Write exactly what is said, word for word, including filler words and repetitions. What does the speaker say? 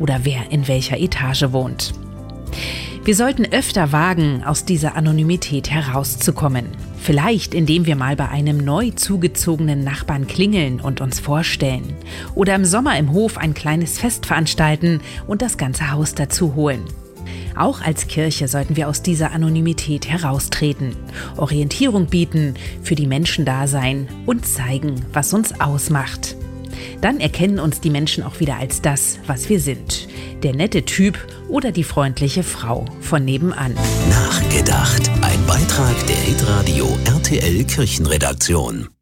oder wer in welcher Etage wohnt. Wir sollten öfter wagen, aus dieser Anonymität herauszukommen. Vielleicht, indem wir mal bei einem neu zugezogenen Nachbarn klingeln und uns vorstellen. Oder im Sommer im Hof ein kleines Fest veranstalten und das ganze Haus dazu holen. Auch als Kirche sollten wir aus dieser Anonymität heraustreten, Orientierung bieten, für die Menschen da sein und zeigen, was uns ausmacht. Dann erkennen uns die Menschen auch wieder als das, was wir sind. Der nette Typ oder die freundliche Frau von nebenan. Nachgedacht. Ein Beitrag der Hitradio R T L Kirchenredaktion.